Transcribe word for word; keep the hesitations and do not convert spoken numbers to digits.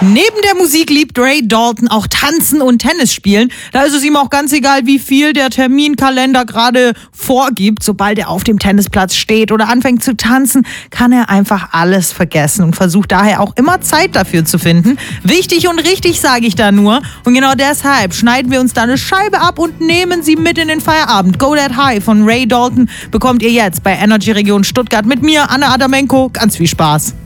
Neben der Musik liebt Ray Dalton auch Tanzen und Tennis spielen. Da ist es ihm auch ganz egal, wie viel der Terminkalender gerade vorgibt. Sobald er auf dem Tennisplatz steht oder anfängt zu tanzen, kann er einfach alles vergessen und versucht daher auch immer Zeit dafür zu finden. Wichtig und richtig, sage ich da nur. Und genau deshalb schneiden wir uns da eine Scheibe ab und nehmen sie mit in den Feierabend. Go That High von Ray Dalton bekommt ihr jetzt bei Energy Region Stuttgart mit mir, Anna Adamenko. Ganz viel Spaß.